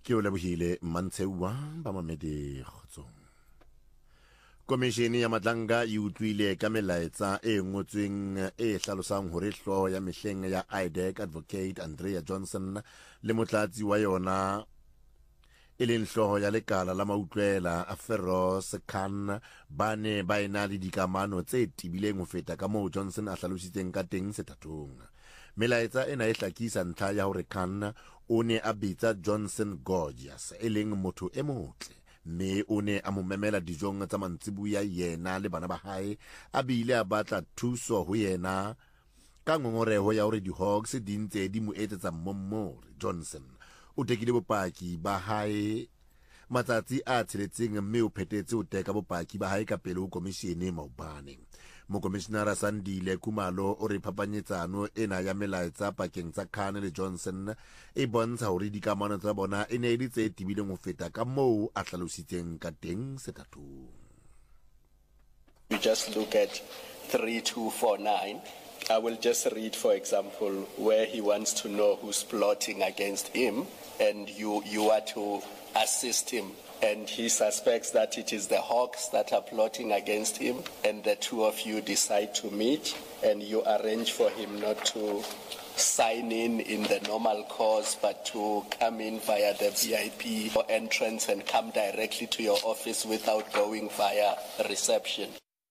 ke o lebohile Mantsheuwa ba mamedi kgotsong. Komishene ya Matlanga e utlwile ka melaetsa e ngotsweng e hlalosang hore hlooho ya mehleng ya IDEC Advocate Andrea Johnson le motlatsi wa yona e leng hlooho ya lekala la mautlwela a Feroz Khan ba ne ba ena le dikamano tse tibileng ho feta ka moo Johnson a hlalositseng ka teng sethathong. Melaetsa ena e hlakisa ntlha ya hore Khan o ne a bitsa Johnson gorgeous e leng motho e motle, mme o ne a mo memela dijong tsa mantsibuya yena le bana ba hae a bile a batla thuso ho yena ka ngongoreho ya hore di-Hawks di ntse di mo etsetsa mmommore. Johnson o tekile bopaki ba hae matsatsi a tsheletseng mme o phetetse ho teka bopaki ba hae ka pele ho komishene maobane. Mokomishenara Sandile Kumalo o re phapanyetsano ena ya melaetsa pakeng tsa Khan le Johnson e bontsha hore dikamano tsa bona e ne di tse tibileng ho feta ka moo a hlalositseng ka teng sethathong. You just look at 3249. I will just read, for example, where he wants to know who's plotting against him, and you are to assist him. And he suspects that it is the Hawks that are plotting against him, and the two of you decide to meet, and you arrange for him not to sign in the normal course, but to come in via the VIP entrance and come directly to your office without going via reception.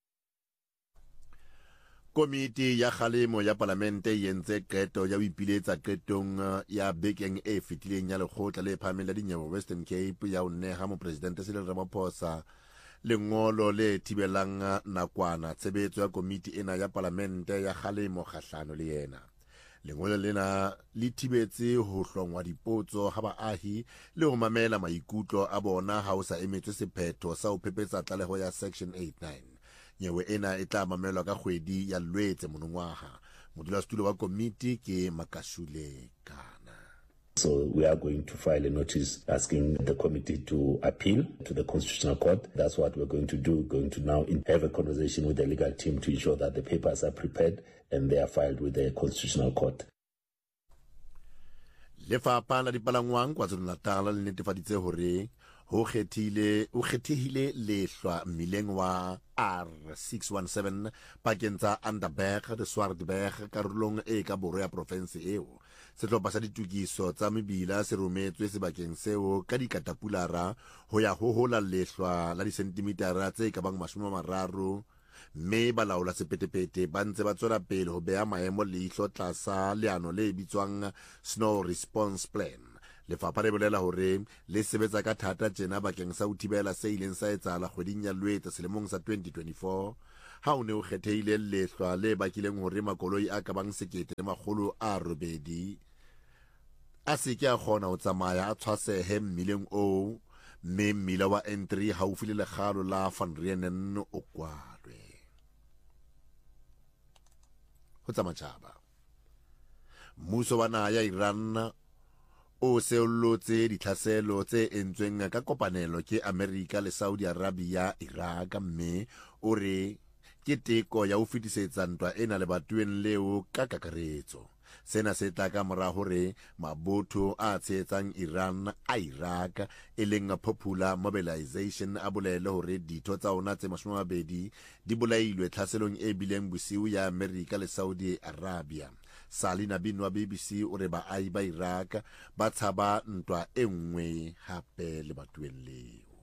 Komiti ya kgalemo ya Palamente e entse qeto ya ho ipiletsa qetong ya bekeng e fetileng ya lekgotla le phahameng la dinyewe Western Cape ya ho neha mopresidente Cyril Ramaphosa lengolo le thibelang nakwana tshebetso ya komiti ena ya Palamente ya kgalemo kgahlano le yena. Lengolo lena le thibetse ho hlongwa dipotso ha baahi le ho mamela maikutlo a bona ha o sa emetswe sephetho sa ho phephetsa tlaleho ya Section 89. Nyewe ena e tla mamelwa ka kgwedi ya Lwetse monongwaha. Modulasetulo wa komiti ke Makashule Kana. So we are going to file a notice asking the committee to appeal to the Constitutional Court. That's what we're going to do. We're going to now have a conversation with the legal team to ensure that the papers are prepared and they are filed with the Constitutional Court. Lefapha la Dipalangwang KwaZulu-Natal le netefaditse hore ho kgethehile lehlwa mmileng wa R617 pakeng tsa Underberg le Swartberg karolong e ka borwa ya province eo. Sehlopha sa ditukiso tsa mebila se rometswe sebakeng seo ka dikatapulara ho ya ho hola lehlwa la disentimitara tse ka bang 30, mme balaola sepetepete ba ntse ba tswela pele ho beha maemo leihlo tlasa leano le bitswang Snow Response Plan. Lefapha le bolela hore le sebetsa ka thata tjena bakeng sa ho thibela se ileng sa etsahala kgweding ya Lwetse selemong sa 2024 ha o ne o kgethehile lehlwa le bakileng hore makoloi a ka bang 800 a se ke a kgona ho tsamaya a tshwasehe mmileng oo, mme mmila wa N3 haufi le lekgalo la Van Rieenen o kwalwe. Ho tsamatjhaba mmuso wa naha ya Iran o seollotse ditlhaselo tse entsweng ka kopanelo ke Amerika le Saudi Arabia Iraq, mme o re ke teko ya ho fetisetsa ntwa ena lebatoweng leo ka kakaretso. Sena se tla ka mora hore mabotho a tshehetsang Iran a Iraq e leng Popular Mobilization a bolele hore ditho tsa ona tse 20 di bolailwe tlhaselong e bileng bosiu ya Amerika le Saudi Arabia. Salina Bin wa BBC o re baahi ba Iraq ba tshaba ntwa e nngwe hape lebatoweng leo.